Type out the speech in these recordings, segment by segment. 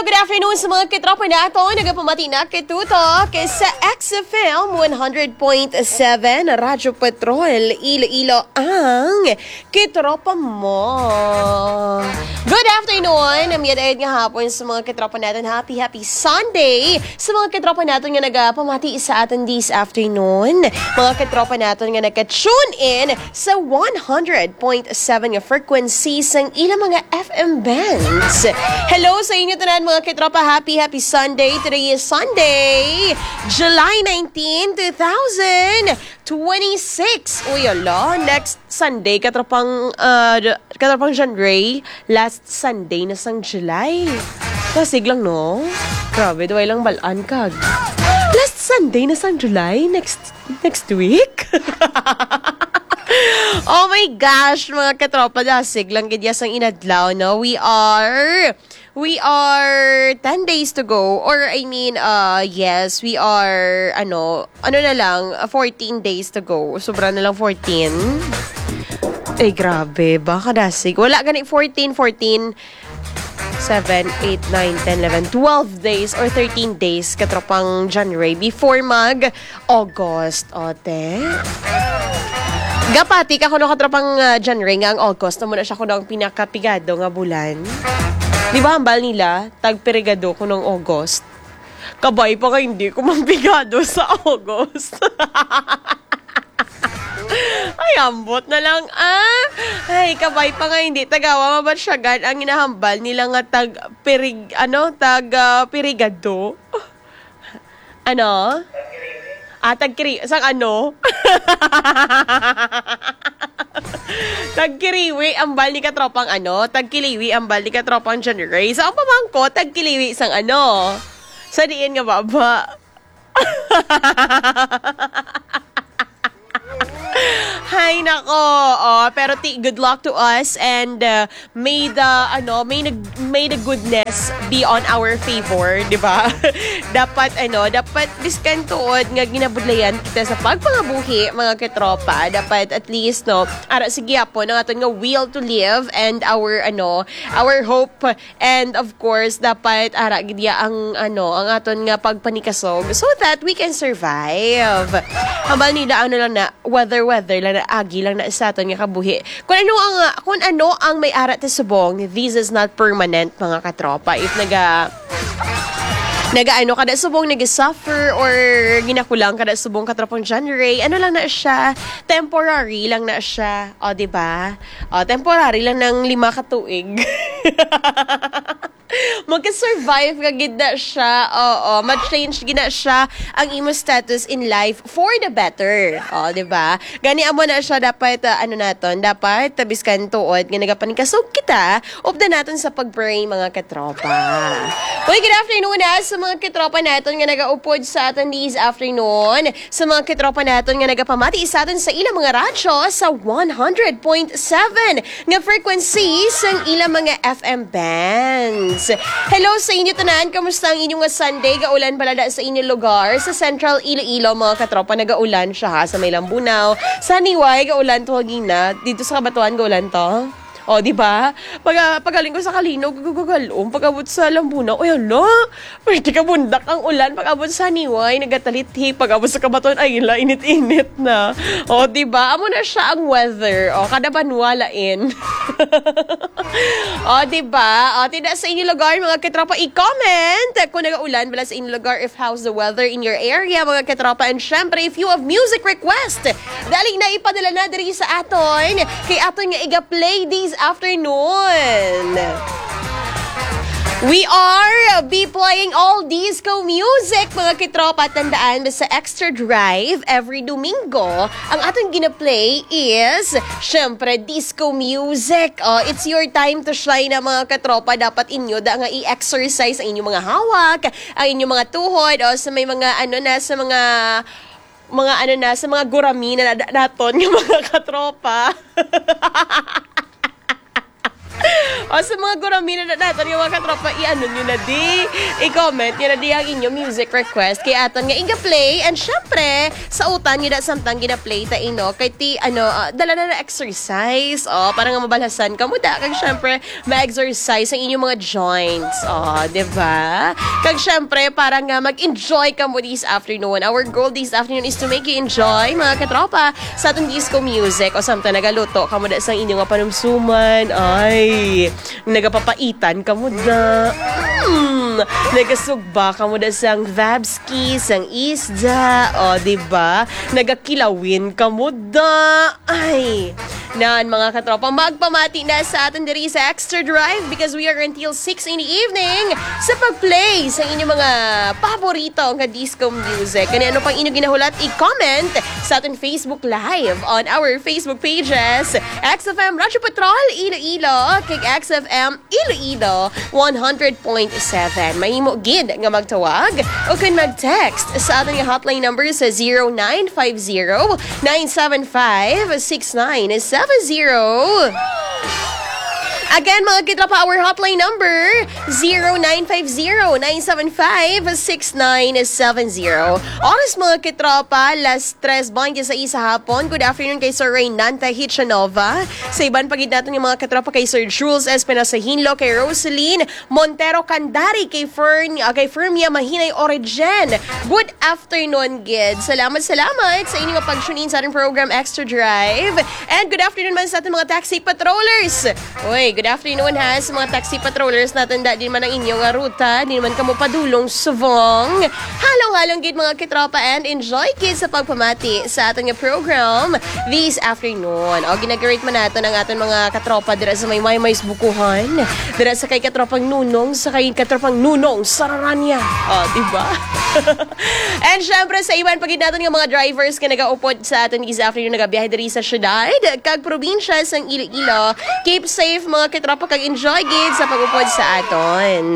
good afternoon sa mga kitropa nato. Nagapamati na kitutok sa XFM 100.7 Radyo Patrol Iloilo ang kitropa mo. Good afternoon. Amiyad nga hapon sa mga kitropa natin. Happy Sunday sa mga kitropa natin nga nagapamati sa atin this afternoon. Mga kitropa natin nga nagka-tune in sa 100.7 nga frequency sang ilang mga FM bands. Hello sa inyo tanan mga kitropa. Happy Sunday. Today is Sunday, July 19, 2026. Uy, ala, next Sunday, katropang John Ray, last Sunday na sang July. Kasig lang, no? Grabe, duway lang balaan kag. Last Sunday na sang July, next week? Oh my gosh, mga katropa, dasig lang ganyan sang inadlaw, no? We are 10 days to go. Or, I mean, yes, we are, ano na lang, 14 days to go. Sobra na lang 14. Eh, grabe, baka dasig. Wala ganit 14, 7, 8, 9, 10, 11, 12 days or 13 days katropang January before mag-August. Ote? Gapati ka kuno katropang January nga ang August na muna siya kuno ang pinakapigado nga bulan. Di ba hambal nila tagperigado kunong August? Kabay pa ka hindi ko mapigado sa August. Ay, ambot na lang Ay, kabay pa nga hindi tagawa mabatsyagan ang inahambal nila nga pirigado. Ano? Sang ano? Tagkiliwi ang bal ni katropang tagkiliwi ang bal ni katropang January. So, ang pamangko, tagkiliwi sang sa diin nga baba. Hay nako. Pero good luck to us and may the goodness be on our favor, di ba? dapat diskantuod nga ginabudlayan kita sa pagpangabuhi mga katropa. Dapat at least ara sige po ng aton nga will to live and our hope, and of course dapat ara gidya ang aton nga pagpanikasog so that we can survive. Hambal nila lang na weather lang na agi lang na sa aton nga kabuhi. Kung ano ang may arat sa subong, this is not permanent mga katropa. If kada subong nag-suffer or ginakulang kada subong katropang January, lang na siya, temporary lang na siya. O, diba? Temporary lang ng 5 katuig. Magka-survive ka gina siya. Ma-change gina siya ang imo status in life for the better. Diba? Gani amo na siya dapat dapat tabiskan tuod nga nagapanikasog kita upda naton sa pag-pray mga katropa. Uy, good afternoon sa mga kitropa naton nga nagaupod sa aton this afternoon. Sa mga kitropa naton nga nagapamati sa aton sa ilang mga radyo sa 100.7 nga frequency sa ilang mga FM bands. Hello sa inyo tanan, kamusta ang inyong Sunday? Gaulan balada sa inyong lugar sa Central Iloilo mga katropa, nagaulan siya sa May Lambunaw. Sa Niway gaulan tuwagin na dito sa Kabatuan gaulan to. Di ba? Pagaling ko sa Kalinog, gugugalom. Pag-abot sa Lambunaw, pwede ka bundak ang ulan. Pag-abot sa Niway, nagatalithi. Pag-abot sa Kabatuan, init-init na. Di ba? Amo na siya ang weather. Kada banwalain. Di ba? Tidak sa inyong lugar, mga katropa, i-comment kung nagaulan bala sa inyong lugar, if how's the weather in your area, mga katropa. And syempre, if you have music request, dali na ipadala na diri sa aton. Kay aton nga iga-play these afternoon. We are be playing all disco music, mga kitropa. Tandaan, sa Extra Drive, every Domingo, ang atong gina-play is, syempre, disco music. It's your time to shine na mga katropa. Dapat inyo nga i-exercise ang inyong mga hawak, ang inyong mga tuhod, sa may mga sa mga gurami na naton, yung mga katropa. O sa mga guramina na natin, yung mga katropa, i-ano nyo na di, i-comment nyo na di ang inyong music request. Kaya aton nga iga-play. And syempre, sa utan nyo na samtang gina-play ta ino, kay ti, dala na exercise. O, parang nga mabalasan ka mo da. Kag syempre, ma-exercise ang inyong mga joints. O, diba? Kag syempre, parang nga mag-enjoy ka mo this afternoon. Our goal this afternoon is to make you enjoy, mga katropa, sa atong disco music. O samtang nagaluto ka mo da sa inyong nga panumsuman. Ay, nagapapaitan ka mo da. Nagasugba ka mo da sang vabski, sang isda. O, diba? Nagakilawin ka mo da. Ay, naan mga katropa, magpamati na sa atin diri sa Extra Drive because we are until 6 in the evening sa pag-play sa inyong mga paborito nga disco music. Kani ano pang inyong ginahulat, i-comment sa atin Facebook Live on our Facebook pages, XFM Radyo Patrol Iloilo, kay XFM Iloilo 100.7. Mahimo gid nga magtawag o kan mag-text sa atin nga hotline number sa 0950-975-6970. Again, mga kitropa, our hotline number, 0950-975-6970. Oras mga kitropa, las 3:26 sa hapon. Good afternoon kay Sir Reynanta Hitchanova. Sa iban pagid natin yung mga kitropa kay Sir Jules Espinasahinlo, kay Rosaline Montero Candari, kay Fermia Mahinay Origen. Good afternoon, gid. Salamat sa inyong pag-tune in sa ating program Extra Drive. And good afternoon man sa ating mga taxi patrollers. Uy, good afternoon ha sa mga taxi patrollers natin. Di man ang inyong ruta, di naman kamo padulong subong. Halong-halong gid mga kitropa and enjoy gid sa pagpamati sa ating program this afternoon. O ginagarate man natin ang ating mga katropa dira sa may bukuhan. Dira sa kay katropang Nunong, sa kay katropang Nunong Sararanya. O, diba? And syempre sa iban pagid natin yung mga drivers nga nagaupod sa atin this afternoon, nagabiyahe diri sa syudad kag probinsya sang Iloilo. Keep safe mga kitropa, kag enjoy gid sa pag-upod sa aton.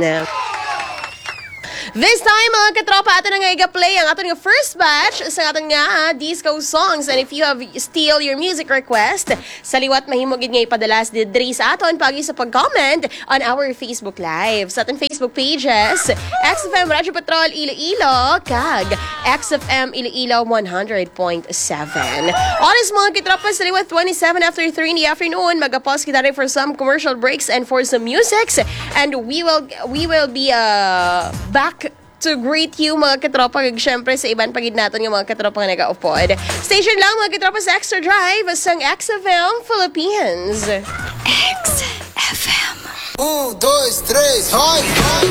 This time, mga katropa, ato na nga i-play ang ato nga first batch sa ato nga disco songs. And if you have still your music request, sa liwat mahimo gid nga ipadalas diri sa aton pagi sa pag-comment on our Facebook Live. Sa aton Facebook pages, XFM Radyo Patrol Iloilo, kag XFM Iloilo 100.7. Honest mga katropa, sa liwat 27 after 3 in the afternoon, mag-pause kita rin for some commercial breaks and for some musics. And we will be back to greet you mga katropa, kag syempre sa iban pagid natin yung mga katropa nga nagaupod. Station lang mga katropa sa Extra Drive sang XFM Philippines. XFM 1, 2, 3, hoy!